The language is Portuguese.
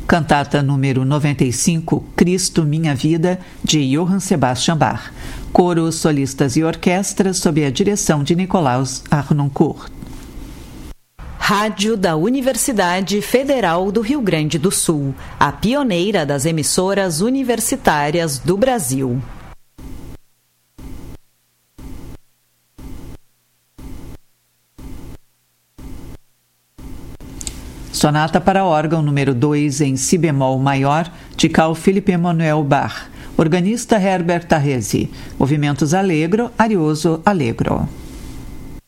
Cantata número 95, Cristo Minha Vida, de Johann Sebastian Bach. Coro, solistas e orquestra sob a direção de Nicolaus Harnoncourt. Rádio da Universidade Federal do Rio Grande do Sul, a pioneira das emissoras universitárias do Brasil. Sonata para órgão número 2 em si bemol maior, de Carl Philipp Emanuel Bach. Organista Herbert Tarresi. Movimentos allegro, arioso, allegro.